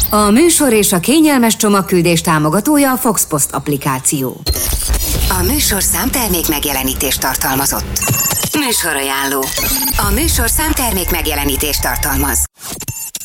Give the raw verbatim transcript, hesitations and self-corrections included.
A műsor és a kényelmes csomagküldés támogatója a Foxpost applikáció. A műsor számtermék megjelenítést tartalmazott. Műsorajánló. A műsor számtermék megjelenítést tartalmaz.